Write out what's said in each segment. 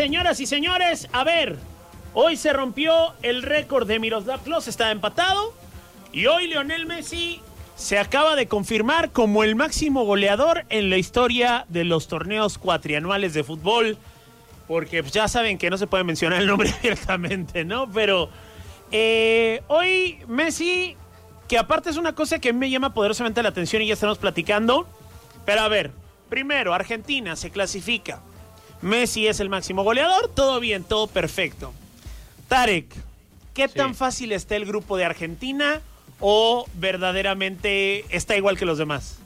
señoras y señores, a ver, hoy se rompió el récord de Miroslav Klose, estaba empatado, y hoy Lionel Messi se acaba de confirmar como el máximo goleador en la historia de los torneos cuatrianuales de fútbol, porque pues, ya saben que no se puede mencionar el nombre abiertamente, ¿no? Pero hoy Messi, que aparte es una cosa que a mí me llama poderosamente la atención y ya estamos platicando, pero a ver, primero, Argentina se clasifica, Messi es el máximo goleador, todo bien, todo perfecto. Tarek, ¿qué tan fácil está el grupo de Argentina o verdaderamente está igual que los demás?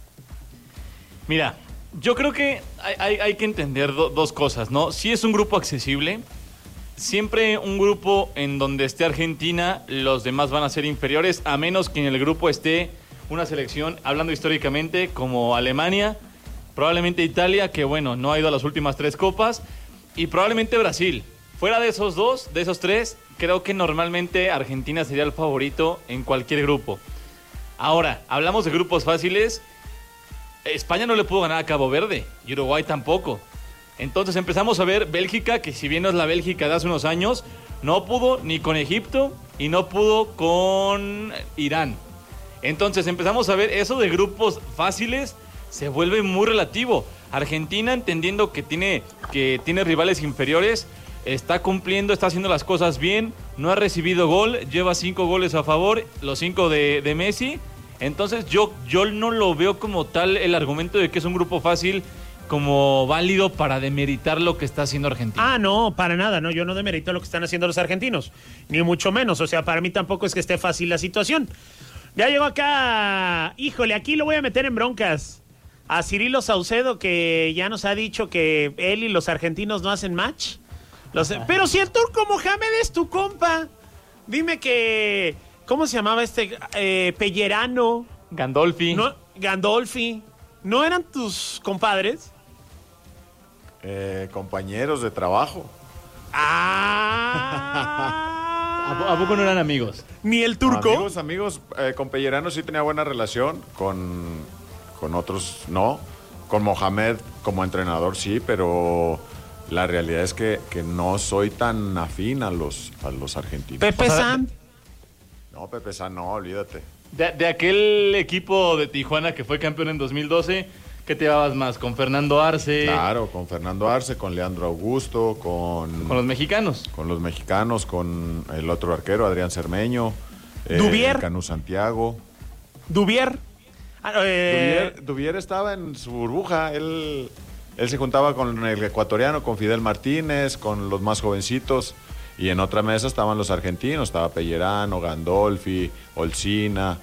Mira, yo creo que hay que entender dos cosas, ¿no? Sí es un grupo accesible. Siempre un grupo en donde esté Argentina, los demás van a ser inferiores, a menos que en el grupo esté una selección, hablando históricamente, como Alemania, probablemente Italia, que bueno, no ha ido a las últimas 3 copas, y probablemente Brasil. Fuera de esos dos, de esos 3, creo que normalmente Argentina sería el favorito en cualquier grupo. Ahora, hablamos de grupos fáciles. España no le pudo ganar a Cabo Verde y Uruguay tampoco. Entonces empezamos a ver Bélgica, que si bien no es la Bélgica de hace unos años, no pudo ni con Egipto y no pudo con Irán. Entonces empezamos a ver eso de grupos fáciles, se vuelve muy relativo. Argentina, entendiendo que tiene rivales inferiores, está cumpliendo, está haciendo las cosas bien, no ha recibido gol, lleva 5 goles a favor, los 5 de Messi. Entonces yo no lo veo como tal el argumento de que es un grupo fácil como válido para demeritar lo que está haciendo Argentina. Ah, no, para nada, no, yo no demerito lo que están haciendo los argentinos, ni mucho menos, o sea, para mí tampoco es que esté fácil la situación. Ya llegó acá, híjole, aquí lo voy a meter en broncas a Cirilo Saucedo, que ya nos ha dicho que él y los argentinos no hacen match. Pero si el turco Mohamed es tu compa, dime que, ¿cómo se llamaba Pellerano? Gandolfi. No, Gandolfi, ¿no eran tus compadres? Compañeros de trabajo. Ah. ¿A poco no eran amigos? ¿Ni el turco? No, amigos, con Pellerano sí tenía buena relación, con otros no. Con Mohamed como entrenador sí, pero la realidad es que no soy tan afín a los argentinos. Pepe San. No, Pepe San no, olvídate. De aquel equipo de Tijuana que fue campeón en 2012, ¿qué te llevabas más? ¿Con Fernando Arce? Claro, con Fernando Arce, con Leandro Augusto, con los mexicanos. Con los mexicanos, con el otro arquero, Adrián Cermeño. Dubier. Canu Santiago. Dubier. Dubier estaba en su burbuja, él se juntaba con el ecuatoriano, con Fidel Martínez, con los más jovencitos, y en otra mesa estaban los argentinos, estaba Pellerano, Gandolfi, Olcina,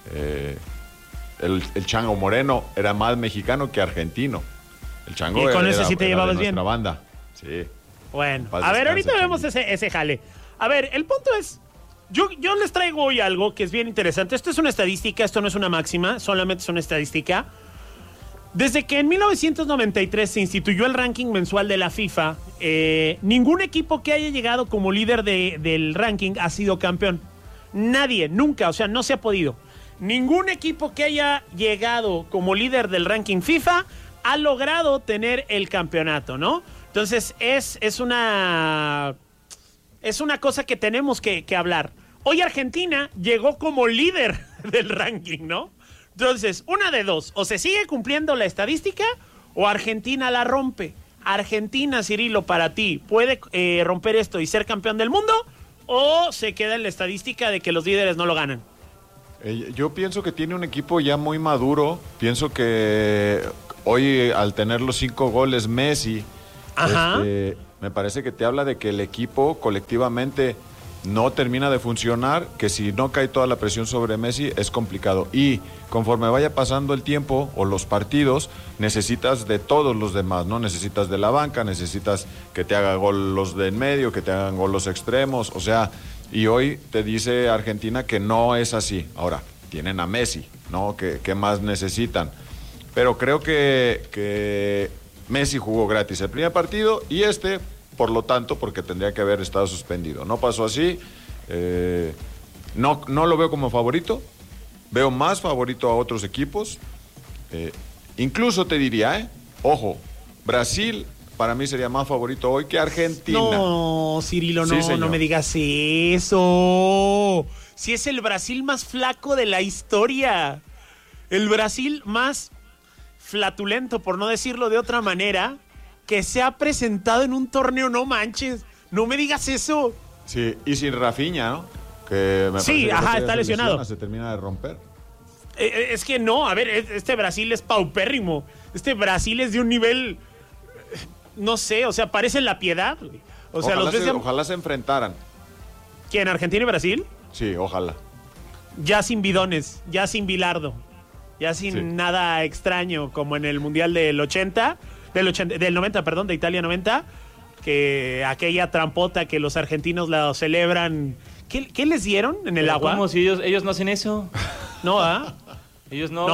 el Chango Moreno era más mexicano que argentino. El Chango y con ese sí te llevabas bien. Nuestra banda, sí. Bueno, a ver, ahorita vemos ese jale. A ver, el punto es, yo les traigo hoy algo que es bien interesante. Esto es una estadística, esto no es una máxima, solamente es una estadística. Desde que en 1993 se instituyó el ranking mensual de la FIFA, ningún equipo que haya llegado como líder del ranking ha sido campeón. Nadie, nunca, o sea, no se ha podido. Ningún equipo que haya llegado como líder del ranking FIFA ha logrado tener el campeonato, ¿no? Entonces, es una cosa que tenemos que hablar. Hoy Argentina llegó como líder del ranking, ¿no? Entonces, una de dos, o se sigue cumpliendo la estadística o Argentina la rompe. Argentina, Cirilo, para ti, ¿puede romper esto y ser campeón del mundo o se queda en la estadística de que los líderes no lo ganan? Yo pienso que tiene un equipo ya muy maduro. Pienso que hoy, al tener los 5 goles Messi, me parece que te habla de que el equipo colectivamente no termina de funcionar, que si no cae toda la presión sobre Messi es complicado. Y conforme vaya pasando el tiempo o los partidos, necesitas de todos los demás, ¿no? Necesitas de la banca, necesitas que te haga gol los de en medio, que te hagan gol los extremos, o sea, y hoy te dice Argentina que no es así. Ahora, tienen a Messi, ¿no? ¿Qué más necesitan? Pero creo que Messi jugó gratis el primer partido y por lo tanto, porque tendría que haber estado suspendido. No pasó así. No lo veo como favorito. Veo más favorito a otros equipos. Incluso te diría, ojo, Brasil para mí sería más favorito hoy que Argentina. No, Cirilo, no, Sí, no me digas eso. Si es el Brasil más flaco de la historia. El Brasil más flatulento, por no decirlo de otra manera, que se ha presentado en un torneo, no manches. No me digas eso. Sí, y sin Rafinha, ¿no? Que me Sí, parece que está lesionado. Se termina de romper. Es que no, a ver, este Brasil es paupérrimo. Este Brasil es de un nivel, no sé, o sea, parece La Piedad. O sea, ojalá se enfrentaran. ¿Quién, Argentina y Brasil? Sí, ojalá. Ya sin bidones, ya sin Bilardo, ya sin nada extraño, como en el Mundial del 90, perdón, de Italia 90, que aquella trampota que los argentinos la celebran. ¿Qué les dieron en el agua? ¿Cómo si ellos no hacen eso? No, ¿ah? Ellos no.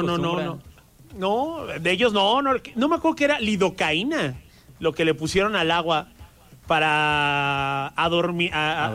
No, de ellos no me acuerdo que era lidocaína lo que le pusieron al agua para dormir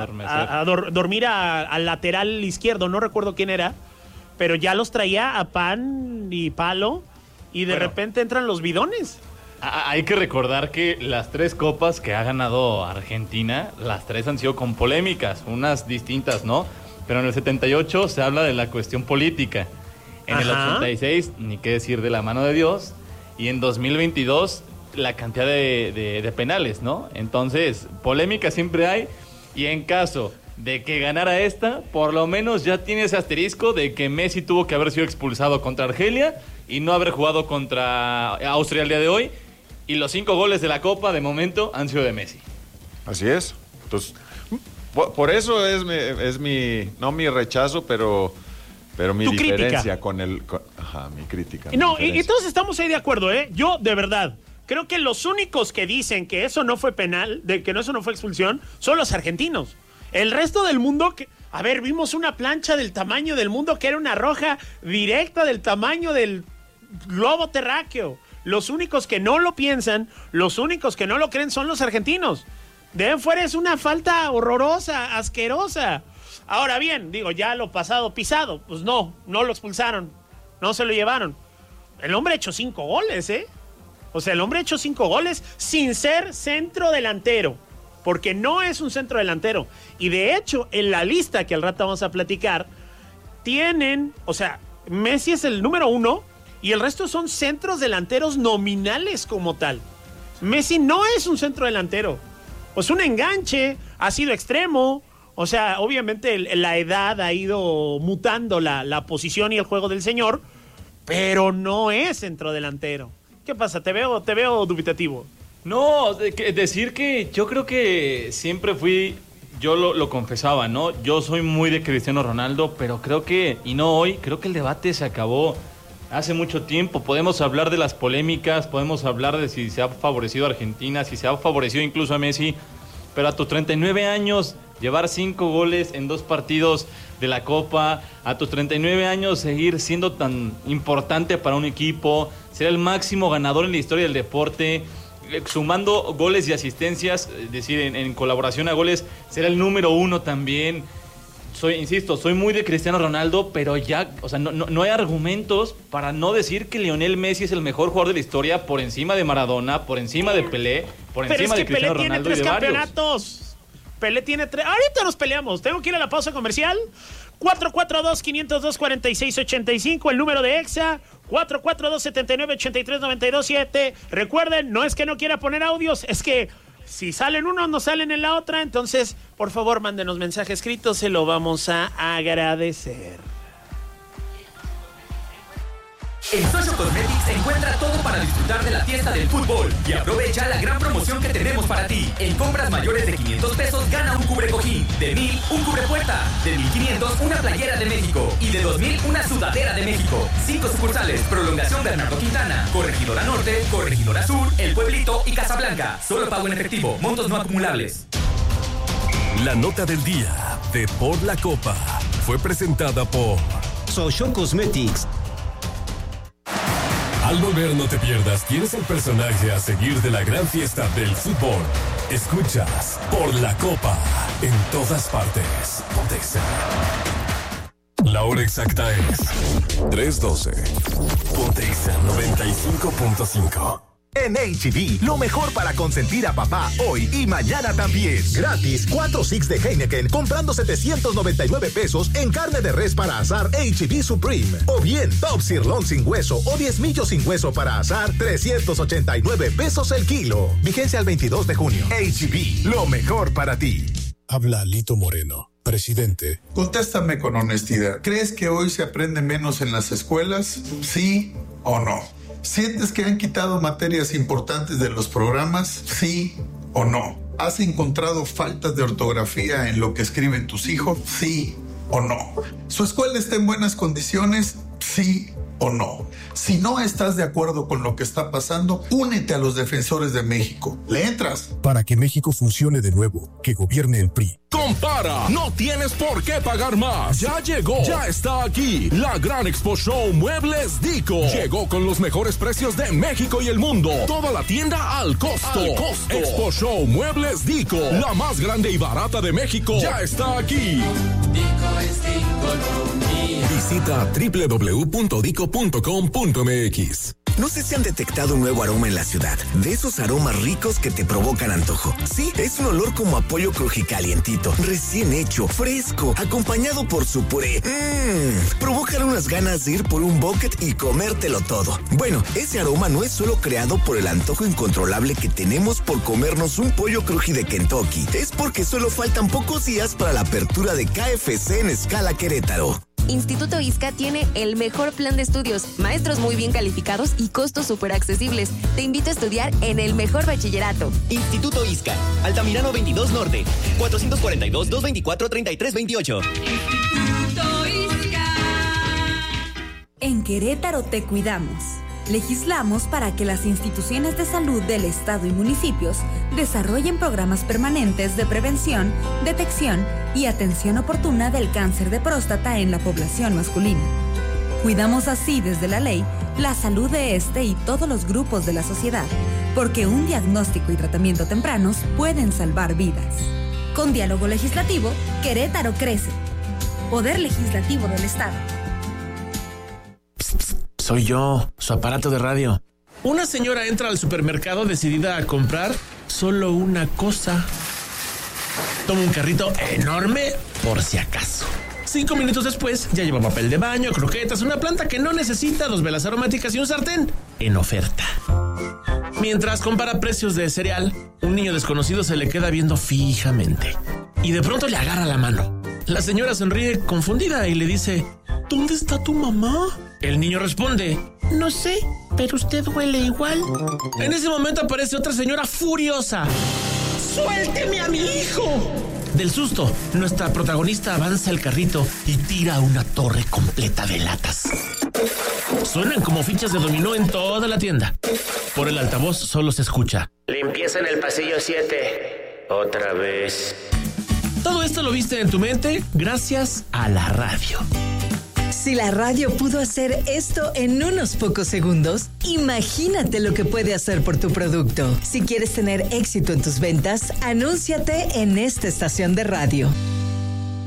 al lateral izquierdo, no recuerdo quién era, pero ya los traía a pan y palo y de repente entran los bidones. Hay que recordar que las 3 copas que ha ganado Argentina, las 3 han sido con polémicas, unas distintas, ¿no? Pero en el 78 se habla de la cuestión política. En el 86, ni qué decir de la mano de Dios. Y en 2022, la cantidad de penales, ¿no? Entonces, polémica siempre hay. Y en caso de que ganara esta, por lo menos ya tiene ese asterisco de que Messi tuvo que haber sido expulsado contra Argelia y no haber jugado contra Austria el día de hoy. Y los 5 goles de la Copa, de momento, han sido de Messi. Así es. Entonces, por eso es mi no mi rechazo, pero mi diferencia crítica. Mi crítica. No, y todos estamos ahí de acuerdo, ¿eh? Yo, de verdad, creo que los únicos que dicen que eso no fue penal, eso no fue expulsión, son los argentinos. El resto del mundo, vimos una plancha del tamaño del mundo que era una roja directa del tamaño del globo terráqueo. Los únicos que no lo piensan, los únicos que no lo creen son los argentinos. De ahí fuera es una falta horrorosa, asquerosa. Ahora bien, ya lo pasado pisado, pues no lo expulsaron, no se lo llevaron. El hombre ha hecho 5 goles, ¿eh? O sea, el hombre ha hecho 5 goles sin ser centro delantero, porque no es un centro delantero. Y de hecho, en la lista que al rato vamos a platicar, Messi es el número 1, y el resto son centros delanteros nominales como tal. Messi no es un centro delantero. Pues un enganche, ha sido extremo. O sea, obviamente la edad ha ido mutando la posición y el juego del señor, pero no es centro delantero. ¿Qué pasa? Te veo dubitativo. No, decir que yo creo que siempre yo lo confesaba, ¿no? Yo soy muy de Cristiano Ronaldo, pero creo que el debate se acabó hace mucho tiempo. Podemos hablar de las polémicas, podemos hablar de si se ha favorecido a Argentina, si se ha favorecido incluso a Messi, pero a tus 39 años, llevar 5 goles en 2 partidos de la Copa, a tus 39 años seguir siendo tan importante para un equipo, ser el máximo ganador en la historia del deporte, sumando goles y asistencias, es decir, en colaboración a goles, ser el número 1 también. Soy muy de Cristiano Ronaldo, pero ya, o sea, no hay argumentos para no decir que Lionel Messi es el mejor jugador de la historia por encima de Maradona, por encima de Pelé, por encima de Cristiano Ronaldo y de varios. Pero es que Pelé tiene 3 campeonatos. Pelé tiene 3. Ahorita nos peleamos. Tengo que ir a la pausa comercial. 442-502-4685, el número de EXA. 442-79-83-92-7. Recuerden, no es que no quiera poner audios, es que si salen unos, no salen en la otra. Entonces, por favor, mándenos mensaje escrito, se lo vamos a agradecer. En Social Cosmetics encuentra todo para disfrutar de la fiesta del fútbol y aprovecha la gran promoción que tenemos para ti. En compras mayores de 500 pesos gana un cubrecojín, de 1,000 un cubrepuerta, de 1,500 una playera de México y de 2,000 una sudadera de México. 5 sucursales, Prolongación Bernardo Quintana, Corregidora Norte, Corregidora Sur, El Pueblito y Casablanca. Solo pago en efectivo, montos no acumulables. La nota del día de Por la Copa fue presentada por Social Cosmetics. Al volver, no te pierdas quién es el personaje a seguir de la gran fiesta del fútbol. Escuchas Por la Copa en todas partes. Pontexa. La hora exacta es 3:12. Pontexa 95.5. En H-E-B, lo mejor para consentir a papá hoy y mañana también. Gratis, 4 six de Heineken comprando 799 pesos en carne de res para asar H-E-B Supreme. O bien, Top Sirloin sin hueso o 10 millos sin hueso para asar, 389 pesos el kilo. Vigencia al 22 de junio. H-E-B, lo mejor para ti. Habla Lito Moreno, presidente. Contéstame con honestidad. ¿Crees que hoy se aprende menos en las escuelas? ¿Sí o no? ¿Sientes que han quitado materias importantes de los programas? ¿Sí o no? ¿Has encontrado faltas de ortografía en lo que escriben tus hijos? ¿Sí o no? ¿Su escuela está en buenas condiciones? ¿Sí o no? Si no estás de acuerdo con lo que está pasando, únete a los defensores de México. ¿Le entras? Para que México funcione de nuevo, que gobierne el PRI. Compara, no tienes por qué pagar más. Ya llegó, ya está aquí. La Gran Expo Show Muebles Dico. Llegó con los mejores precios de México y el mundo. Toda la tienda al costo. Expo Show Muebles Dico. La más grande y barata de México. Ya está aquí. Dico es Diconomía. Visita www.dico.com.mx. No sé si han detectado un nuevo aroma en la ciudad, de esos aromas ricos que te provocan antojo. Sí, es un olor como a pollo crujicalientito, recién hecho, fresco, acompañado por su puré. Provocan unas ganas de ir por un bucket y comértelo todo. Bueno, ese aroma no es solo creado por el antojo incontrolable que tenemos por comernos un pollo cruji de Kentucky. Es porque solo faltan pocos días para la apertura de KFC en Escala Querétaro. Instituto ISCA tiene el mejor plan de estudios, maestros muy bien calificados y costos súper accesibles. Te invito a estudiar en el mejor bachillerato. Instituto ISCA, Altamirano 22 Norte, 442-224-3328. Instituto ISCA. En Querétaro te cuidamos. Legislamos para que las instituciones de salud del Estado y municipios desarrollen programas permanentes de prevención, detección y atención oportuna del cáncer de próstata en la población masculina. Cuidamos así desde la ley la salud de este y todos los grupos de la sociedad, porque un diagnóstico y tratamiento tempranos pueden salvar vidas. Con diálogo legislativo, Querétaro crece. Poder Legislativo del Estado. Soy yo, su aparato de radio. Una señora entra al supermercado decidida a comprar solo una cosa. Toma un carrito enorme por si acaso. 5 minutos después ya lleva papel de baño, croquetas, una planta que no necesita, 2 velas aromáticas y un sartén en oferta. Mientras compara precios de cereal, un niño desconocido se le queda viendo fijamente y de pronto le agarra la mano. La señora sonríe confundida y le dice: ¿dónde está tu mamá? El niño responde: no sé, pero usted huele igual. En ese momento aparece otra señora furiosa. ¡Suélteme a mi hijo! Del susto, nuestra protagonista avanza el carrito y tira una torre completa de latas. Suenan como fichas de dominó en toda la tienda. Por el altavoz solo se escucha: limpieza en el pasillo 7. Otra vez. Todo esto lo viste en tu mente gracias a la radio. Si la radio pudo hacer esto en unos pocos segundos, imagínate lo que puede hacer por tu producto. Si quieres tener éxito en tus ventas, anúnciate en esta estación de radio.